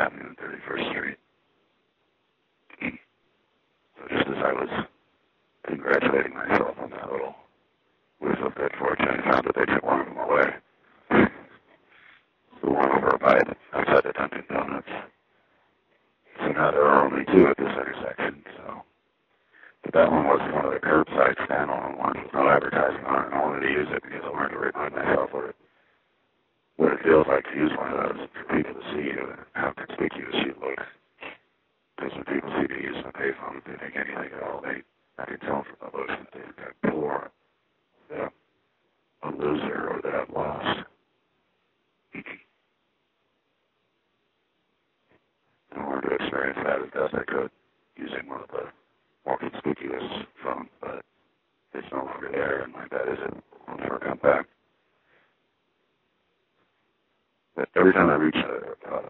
Avenue and 31st Street. So just as I was congratulating myself on that little whiff of good fortune, I found that they took one of them away. The one over by outside the Dunkin' Donuts. So now there are only two at this intersection, so. But that one was one of the curbside standalone ones with no advertising on it, and I wanted to use it because I wanted to remind myself what it feels like to use one of those for people to see you and how conspicuous you look. Because when people see me using a payphone, if they think anything at all, I can tell from the looks that they've got poor, a loser, or that I've lost. I wanted to experience that as best I could using one of the more conspicuous phones, but it's no longer there, and my bet is it will never come back. But every time I reach